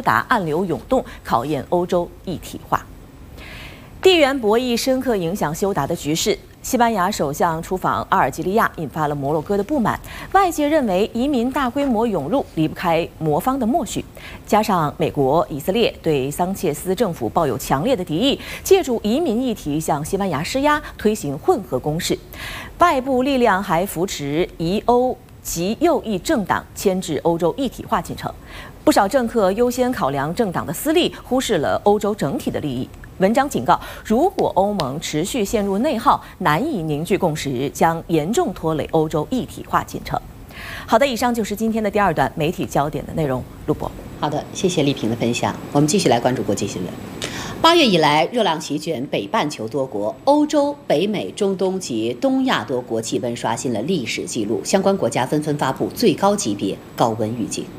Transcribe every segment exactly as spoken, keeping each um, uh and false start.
休达暗流涌动，考验欧洲一体化。地缘博弈深刻影响休达的局势。西班牙首相出访阿尔及利亚，引发了摩洛哥的不满。外界认为移民大规模涌入离不开摩方的默许，加上美国、以色列对桑切斯政府抱有强烈的敌意，借助移民议题向西班牙施压，推行混合攻势。外部力量还扶持疑欧极右翼政党，牵制欧洲一体化进程。不少政客优先考量政党的私利，忽视了欧洲整体的利益。文章警告，如果欧盟持续陷入内耗，难以凝聚共识，将严重拖累欧洲一体化进程。好的，以上就是今天的第二段媒体焦点的内容。陆博， 好的，谢谢丽萍的分享。我们继续来关注国际新闻。八月以来，热浪席卷北半球多国，欧洲、北美、中东及东亚多国气温刷新了历史记录，相关国家纷纷发布最高级别高温预警。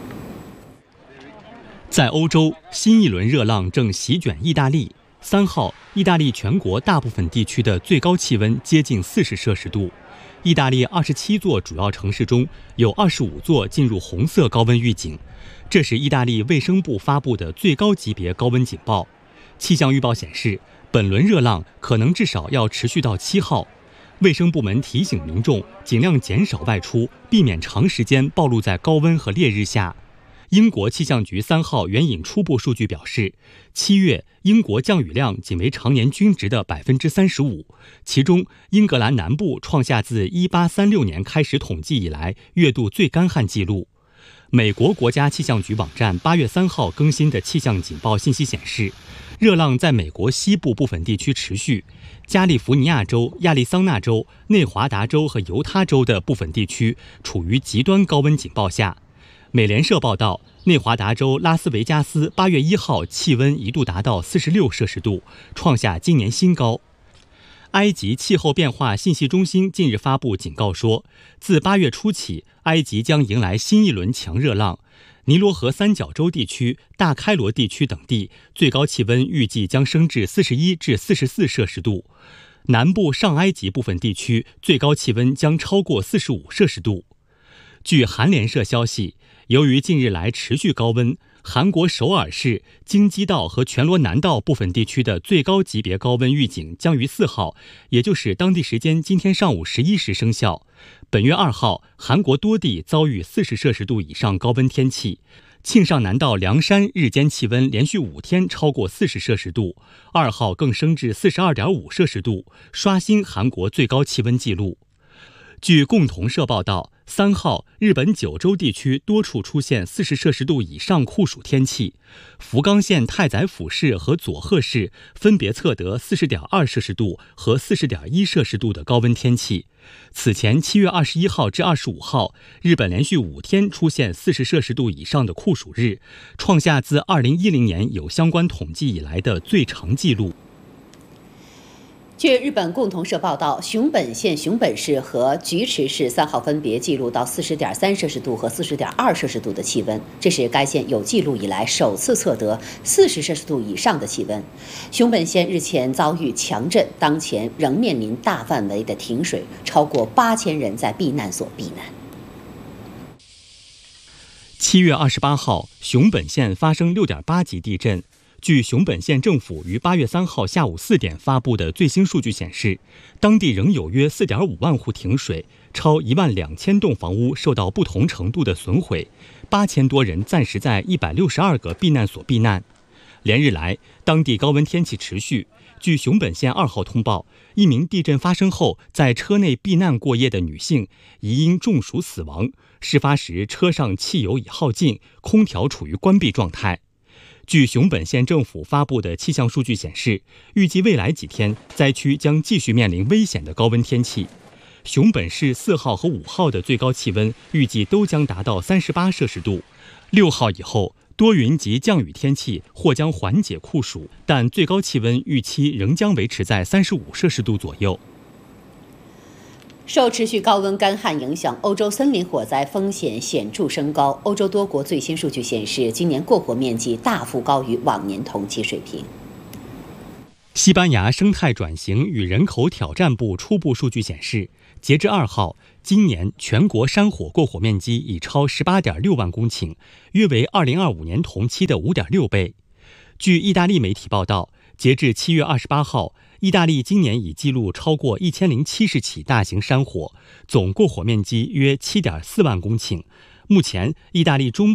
在欧洲，新一轮热浪正席卷意大利。三号，意大利全国大部分地区的最高气温接近四十摄氏度。意大利二十七座主要城市中有二十五座进入红色高温预警，这是意大利卫生部发布的最高级别高温警报。气象预报显示，本轮热浪可能至少要持续到七号。卫生部门提醒民众尽量减少外出，避免长时间暴露在高温和烈日下。英国气象局三号援引初步数据表示，七月英国降雨量仅为常年均值的百分之三十五，其中英格兰南部创下自一八三六年开始统计以来月度最干旱记录。美国国家气象局网站八月三号更新的气象警报信息显示，热浪在美国西部部分地区持续，加利福尼亚州、亚利桑那州、内华达州和犹他州的部分地区处于极端高温警报下。美联社报道，内华达州拉斯维加斯八月一号气温一度达到四十六摄氏度，创下今年新高。埃及气候变化信息中心近日发布警告说，自八月初起，埃及将迎来新一轮强热浪。尼罗河三角洲地区、大开罗地区等地最高气温预计将升至四十一至四十四摄氏度，南部上埃及部分地区最高气温将超过四十五摄氏度。据韩联社消息，由于近日来持续高温，韩国首尔市、京畿道和全罗南道部分地区的最高级别高温预警将于四号，也就是当地时间今天上午十一时生效。本月二号，韩国多地遭遇四十摄氏度以上高温天气。庆尚南道凉山日间气温连续五天超过四十摄氏度，二号更升至四十二点五摄氏度，刷新韩国最高气温纪录。据共同社报道，三号，日本九州地区多处出现四十摄氏度以上酷暑天气，福冈县太宰府市和佐贺市分别测得四十点二摄氏度和四十点一摄氏度的高温天气。此前七月二十一号至二十五号，日本连续五天出现四十摄氏度以上的酷暑日，创下自二零一零年有相关统计以来的最长纪录。 据日本共同社报道，熊本县熊本市和菊池市三号分别记录到四十点三摄氏度和四十点二摄氏度的气温，这是该县有记录以来首次测得四十摄氏度以上的气温。熊本县日前遭遇强震，当前仍面临大范围的停水，超过八千人在避难所避难。 七月二十八号，熊本县发生六点八级地震。据熊本县政府于八月三号下午四点发布的最新数据显示，当地仍有约四点五万户停水，超一万两千栋房屋受到不同程度的损毁，八千多人暂时在一百六十二个避难所避难。连日来，当地高温天气持续。据熊本县二号通报，一名地震发生后在车内避难过夜的女性疑因中暑死亡，事发时车上汽油已耗尽，空调处于关闭状态。据熊本县政府发布的气象数据显示，预计未来几天灾区将继续面临危险的高温天气。熊本市四号和五号的最高气温预计都将达到三十八摄氏度。六号以后，多云及降雨天气或将缓解酷暑，但最高气温预期仍将维持在三十五摄氏度左右。 受持续高温干旱影响，欧洲森林火灾风险显著升高。欧洲多国最新数据显示，今年过火面积大幅高于往年同期水平。 西班牙生态转型与人口挑战部初步数据显示，截至二号， 今年全国山火过火面积已超十八点六万公顷，约为二零二五年同期的五点六倍。据意大利媒体报道，截至七月二十八号，意大利今年已记录超过一千零七十起大型山火，总过火面积约七点四万公顷。目前，意大利中